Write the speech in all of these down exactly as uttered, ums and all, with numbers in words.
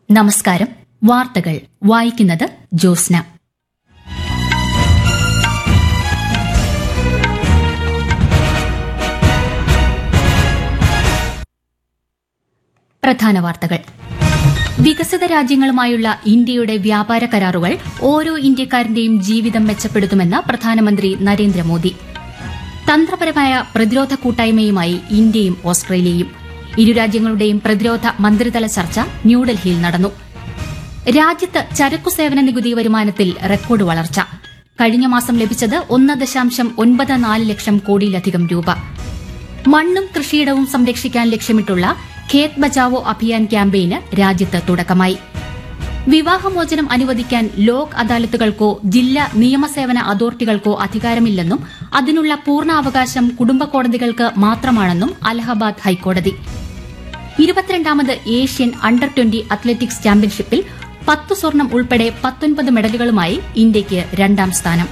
നമസ്കാരം. വാർത്തകൾ വായിക്കുന്നത് ജോസ്ന. പ്രധാന വാർത്തകൾ. വികസിത രാജ്യങ്ങളുമായുള്ള ഇന്ത്യയുടെ വ്യാപാര കരാറുകൾ ഓരോ ഇന്ത്യക്കാരന്റെയും ജീവിതം മെച്ചപ്പെടുത്തുമെന്ന് പ്രധാനമന്ത്രി നരേന്ദ്രമോദി. തന്ത്രപരമായ പ്രതിരോധ കൂട്ടായ്മയുമായി ഇന്ത്യയും ഓസ്ട്രേലിയയും. ഇരു രാജ്യങ്ങളുടെയും പ്രതിരോധ മന്ത്രിതല ചർച്ച ന്യൂഡൽഹിയിൽ നടന്നു. രാജ്യത്ത് ചരക്കു സേവന നികുതി വരുമാനത്തിൽ റെക്കോർഡ് വളർച്ച. കഴിഞ്ഞ മാസം ലഭിച്ചത് ഒന്ന് ദശാംശം ഒൻപത് നാല് ലക്ഷം കോടിയിലധികം രൂപ. മണ്ണും കൃഷിയിടവും സംരക്ഷിക്കാൻ ലക്ഷ്യമിട്ടുള്ള ഖേത് ബച്ചാവോ അഭിയാൻ ക്യാമ്പയിന് രാജ്യത്ത് തുടക്കമായി. വിവാഹമോചനം അനുവദിക്കാൻ ലോക് അദാലത്തുകൾക്കോ ജില്ലാ നിയമസേവന അതോറിറ്റികൾക്കോ അധികാരമില്ലെന്നും അതിനുള്ള പൂർണ്ണാവകാശം കുടുംബ കോടതികൾക്ക് മാത്രമാണെന്നും അലഹബാദ് ഹൈക്കോടതി. ഇരുപത്തിരണ്ടാമത് ഏഷ്യൻ അണ്ടർ ട്വന്റി അത്ലറ്റിക്സ് ചാമ്പ്യൻഷിപ്പിൽ പത്ത് സ്വർണം ഉൾപ്പെടെ പത്തൊൻപത് മെഡലുകളുമായി ഇന്ത്യയ്ക്ക് രണ്ടാം സ്ഥാനം.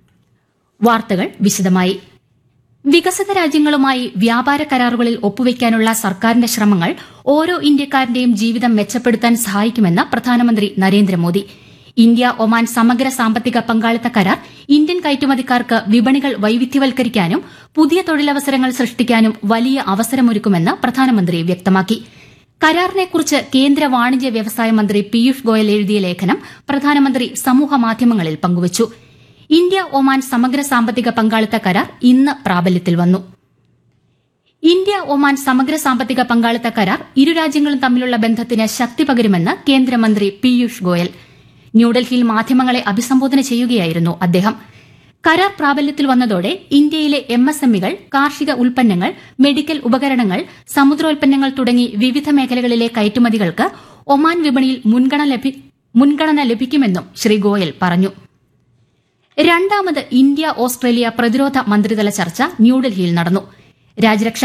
വാർത്തകൾ വിശദമായി. വികസിത രാജ്യങ്ങളുമായി വ്യാപാര കരാറുകളിൽ ഒപ്പുവയ്ക്കാനുള്ള സർക്കാരിന്റെ ശ്രമങ്ങൾ ഓരോ ഇന്ത്യക്കാരന്റെയും ജീവിതം മെച്ചപ്പെടുത്താൻ സഹായിക്കുമെന്ന് പ്രധാനമന്ത്രി നരേന്ദ്രമോദി. ഇന്ത്യ ഒമാൻ സമഗ്ര സാമ്പത്തിക പങ്കാളിത്ത കരാർ ഇന്ത്യൻ കയറ്റുമതിക്കാർക്ക് വിപണികൾ വൈവിധ്യവൽക്കരിക്കാനും പുതിയ തൊഴിലവസരങ്ങൾ സൃഷ്ടിക്കാനും വലിയ അവസരമൊരുക്കുമെന്ന് പ്രധാനമന്ത്രി വ്യക്തമാക്കി. കരാറിനെക്കുറിച്ച് കേന്ദ്ര വാണിജ്യ വ്യവസായ മന്ത്രി പീയൂഷ് ഗോയൽ എഴുതിയ ലേഖനം പ്രധാനമന്ത്രി സമൂഹമാധ്യമങ്ങളിൽ പങ്കുവച്ചു. ഇന്ത്യ ഒമാൻ സമഗ്ര സാമ്പത്തിക പങ്കാളിത്ത കരാർ ഇന്ന് പ്രാബല്യത്തിൽ വന്നു. ഇന്ത്യ ഒമാൻ സമഗ്ര സാമ്പത്തിക പങ്കാളിത്ത കരാർ ഇരു രാജ്യങ്ങളും തമ്മിലുള്ള ബന്ധത്തിന് ശക്തി പകരുമെന്ന് കേന്ദ്രമന്ത്രി പീയൂഷ് ഗോയൽ ന്യൂഡൽഹിയിൽ മാധ്യമങ്ങളെ അഭിസംബോധന ചെയ്യുകയായിരുന്നു അദ്ദേഹം. കരാർ പ്രാബല്യത്തിൽ വന്നതോടെ ഇന്ത്യയിലെ എം എസ് എം ഇകൾ, കാർഷിക ഉൽപ്പന്നങ്ങൾ, മെഡിക്കൽ ഉപകരണങ്ങൾ, സമുദ്രോൽപ്പന്നങ്ങൾ തുടങ്ങി വിവിധ മേഖലകളിലെ കയറ്റുമതികൾക്ക് ഒമാൻ വിപണിയിൽ മുൻഗണന ലഭിക്കുമെന്നും ശ്രീ ഗോയൽ പറഞ്ഞു. രണ്ടാമത് ഇന്ത്യ ഓസ്ട്രേലിയ പ്രതിരോധ മന്ത്രിതല ചർച്ച ന്യൂഡൽഹിയിൽ നടന്നു. രാജ്യരക്ഷാ